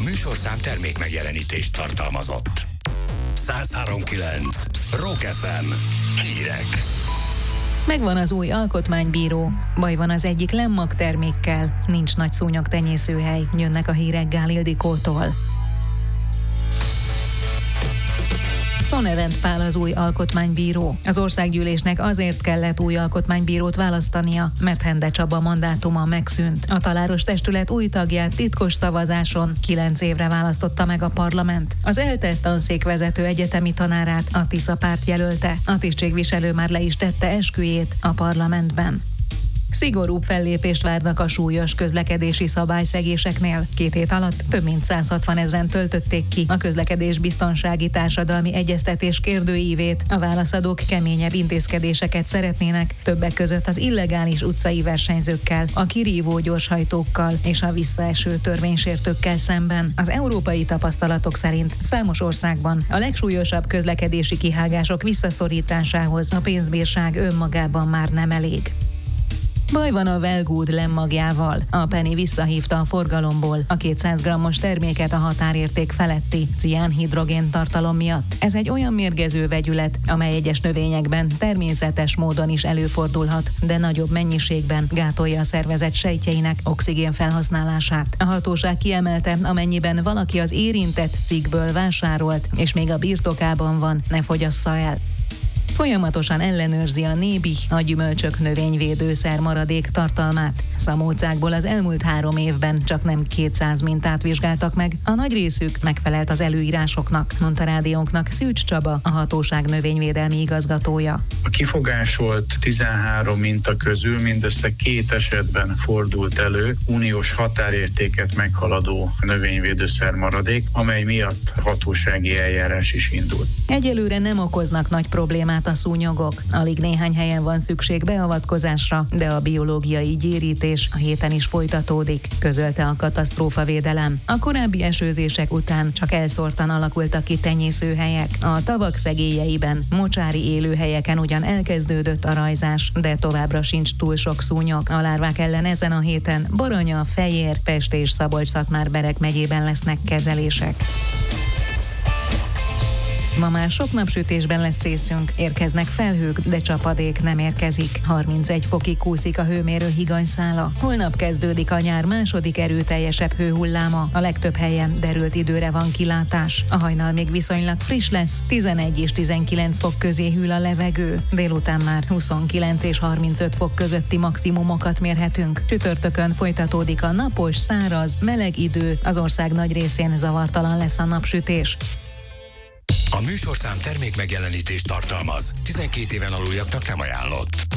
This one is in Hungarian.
műsorszám termék megjelenítést tartalmazott. 103.9 Rock FM. Hírek. Megvan az új alkotmánybíró. Baj van az egyik Lemmag termékkel. Nincs nagy szúnyog tenyészőhely. Jönnek a hírek Gál Ildikótól. Szonevent Pál az új alkotmánybíró. Az országgyűlésnek azért kellett új alkotmánybírót választania, mert Hende Csaba mandátuma megszűnt. A taláros testület új tagját titkos szavazáson 9 évre választotta meg a parlament. Az ELTE tanszékvezető egyetemi tanárát a Tisza párt jelölte. A tisztségviselő már le is tette esküjét a parlamentben. Szigorúbb fellépést várnak a súlyos közlekedési szabályszegéseknél. 2 hét alatt több mint 160 000 töltötték ki a közlekedésbiztonsági társadalmi egyeztetés kérdőívét. A válaszadók keményebb intézkedéseket szeretnének, többek között az illegális utcai versenyzőkkel, a kirívó gyorshajtókkal és a visszaeső törvénysértőkkel szemben. Az európai tapasztalatok szerint számos országban a legsúlyosabb közlekedési kihágások visszaszorításához a pénzbírság önmagában már nem elég. Baj van a Well Good Lemmagjával. A Penny visszahívta a forgalomból a 200 g-os terméket a határérték feletti ciánhidrogén tartalom miatt. Ez egy olyan mérgező vegyület, amely egyes növényekben természetes módon is előfordulhat, de nagyobb mennyiségben gátolja a szervezet sejtjeinek oxigén felhasználását. A hatóság kiemelte, amennyiben valaki az érintett cikkből vásárolt, és még a birtokában van, ne fogyassza el. Folyamatosan ellenőrzi a Nébi a gyümölcsök növényvédőszer maradék tartalmát. Szamócákból az elmúlt 3 évben csak nem 200 mintát vizsgáltak meg, a nagy részük megfelelt az előírásoknak, mondta rádiónknak Szűcs Csaba, a hatóság növényvédelmi igazgatója. A kifogásolt 13 minta közül mindössze 2 esetben fordult elő uniós határértéket meghaladó növényvédőszer maradék, amely miatt hatósági eljárás is indult. Egyelőre nem okoznak nagy problémát a szúnyogok. Alig néhány helyen van szükség beavatkozásra, de a biológiai gyérítés a héten is folytatódik, közölte a katasztrófavédelem. A korábbi esőzések után csak elszórtan alakultak ki tenyészőhelyek. A tavak szegélyeiben, mocsári élőhelyeken ugyan elkezdődött a rajzás, de továbbra sincs túl sok szúnyog. A lárvák ellen ezen a héten Baranya, Fejér, Pest és Szabolcs-Szatmár-Bereg megyében lesznek kezelések. Ma már sok napsütésben lesz részünk, érkeznek felhők, de csapadék nem érkezik. 31 fokig kúszik a hőmérő higanyszála. Holnap kezdődik a nyár második erőteljesebb hőhulláma. A legtöbb helyen derült időre van kilátás. A hajnal még viszonylag friss lesz, 11 és 19 fok közé hűl a levegő. Délután már 29 és 35 fok közötti maximumokat mérhetünk. Csütörtökön folytatódik a napos, száraz, meleg idő. Az ország nagy részén zavartalan lesz a napsütés. A műsorszám termék megjelenítést tartalmaz. 12 éven aluljaknak nem ajánlott.